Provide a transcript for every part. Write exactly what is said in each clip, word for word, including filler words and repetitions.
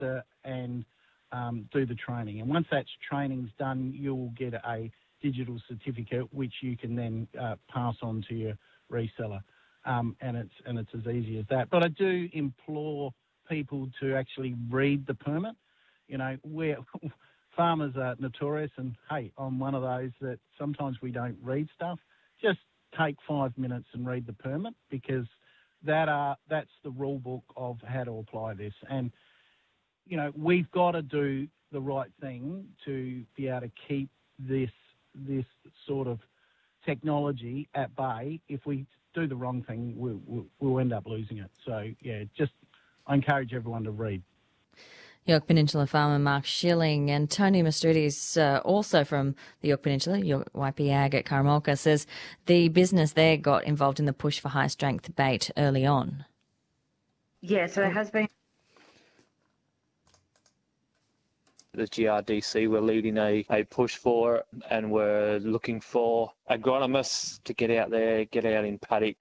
register and um, do the training. And once that training's done, you'll get a digital certificate which you can then uh, pass on to your reseller. Um, and it's and it's as easy as that. But I do implore people to actually read the permit. You know, we're farmers are notorious, and hey, I'm one of those that sometimes we don't read stuff. Just take five minutes and read the permit, because that are that's the rule book of how to apply this. And you know, we've got to do the right thing to be able to keep this this sort of technology at bay. If we do the wrong thing, we'll, we'll, we'll end up losing it. So yeah, just I encourage everyone to read. Yorke Peninsula farmer Mark Schilling. And Tony Mastrudis, uh, also from the Yorke Peninsula, Yorke Y P Ag at Karamulka, says the business there got involved in the push for high-strength bait early on. Yeah, so there has been... The G R D C, we're leading a, a push for it, and we're looking for agronomists to get out there, get out in paddock.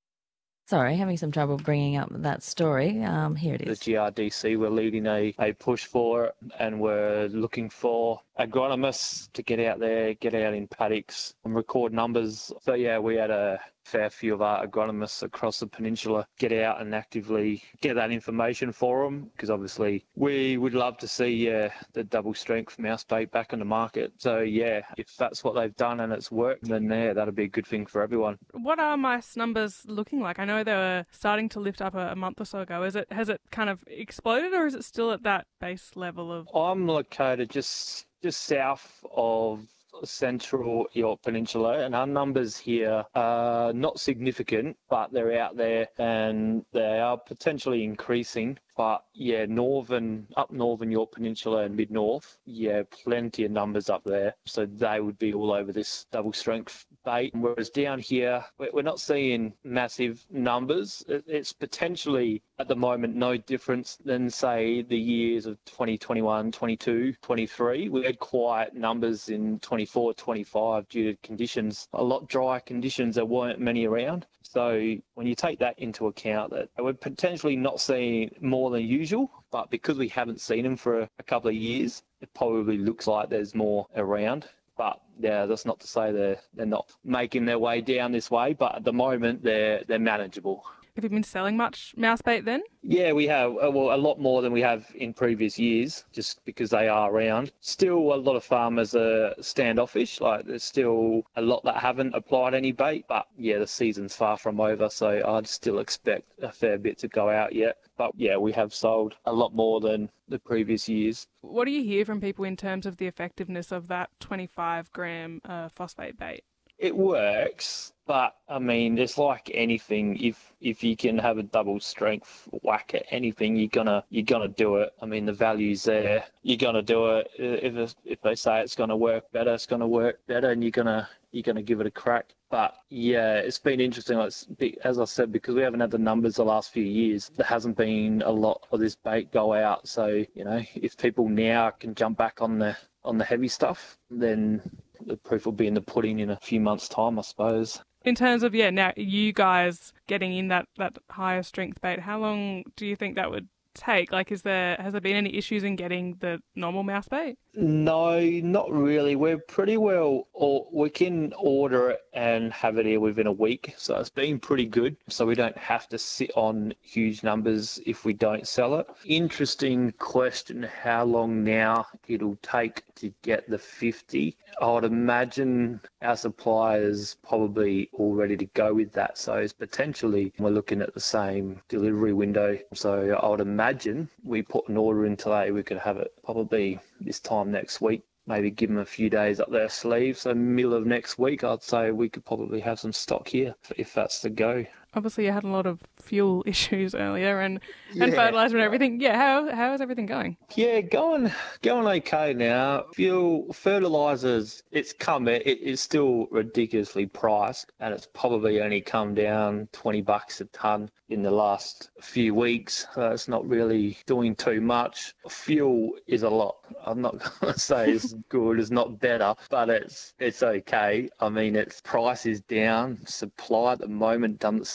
Sorry, having some trouble bringing up that story. Um, here it is. The G R D C, we're leading a, a push for it, and we're looking for agronomists to get out there, get out in paddocks and record numbers. So yeah, we had a fair few of our agronomists across the peninsula get out and actively get that information for them, because obviously we would love to see uh, the double strength mouse bait back on the market. So yeah, if that's what they've done and it's worked, then yeah, that'll be a good thing for everyone. What are mice numbers looking like? I know they were starting to lift up a, a month or so ago. Is it has it kind of exploded, or is it still at that base level of? I'm located just just south of central Yorke Peninsula, and our numbers here are not significant, but they're out there and they are potentially increasing. But yeah, northern, up northern Yorke Peninsula and mid-north, yeah, plenty of numbers up there. So they would be all over this double strength bait. Whereas down here, we're not seeing massive numbers. It's potentially at the moment no difference than, say, the years of twenty twenty-one, twenty-two, twenty-three. We had quiet numbers in twenty-four, twenty-five due to conditions, a lot drier conditions. There weren't many around. So when you take that into account, that we're potentially not seeing more than usual, but because we haven't seen them for a, a couple of years, it probably looks like there's more around. But yeah, that's not to say they're they're not making their way down this way, but at the moment they're they're manageable. Have you been selling much mouse bait then? Yeah, we have. Well, a lot more than we have in previous years, just because they are around. Still, a lot of farmers are standoffish. Like, there's still a lot that haven't applied any bait. But yeah, the season's far from over, so I'd still expect a fair bit to go out yet. But yeah, we have sold a lot more than the previous years. What do you hear from people in terms of the effectiveness of that twenty-five gram uh, phosphate bait? It works, but I mean, it's like anything. If if you can have a double strength whack at anything, you're gonna you're gonna do it. I mean, the value's there. You're gonna do it. If it's, if they say it's gonna work better, it's gonna work better, and you're gonna you're gonna give it a crack. But yeah, it's been interesting. Like, as I said, because we haven't had the numbers the last few years, there hasn't been a lot of this bait go out. So you know, if people now can jump back on the on the heavy stuff, then the proof will be in the pudding in a few months' time, I suppose. In terms of, yeah, now you guys getting in that, that higher strength bait, how long do you think that would take? Like, is there has there been any issues in getting the normal mouse bait? No, not really. We're pretty well, or we can order it and have it here within a week. So it's been pretty good. So we don't have to sit on huge numbers if we don't sell it. Interesting question, how long now it'll take to get the fifty. I would imagine our suppliers probably all ready to go with that. So it's potentially we're looking at the same delivery window. So I would imagine we put an order in today, we could have it probably this time next week. Maybe give them a few days up their sleeve. So middle of next week, I'd say we could probably have some stock here if that's the go. Obviously, you had a lot of fuel issues earlier and, yeah. and fertiliser and everything. Yeah, how how is everything going? Yeah, going going okay now. Fuel, fertilisers, it's come. It is still ridiculously priced, and it's probably only come down twenty bucks a tonne in the last few weeks. So it's not really doing too much. Fuel is a lot. I'm not going to say it's good, it's not better, but it's it's okay. I mean, its price is down. Supply at the moment doesn't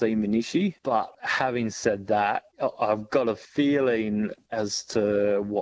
seem an issue. But having said that, I've got a feeling as to what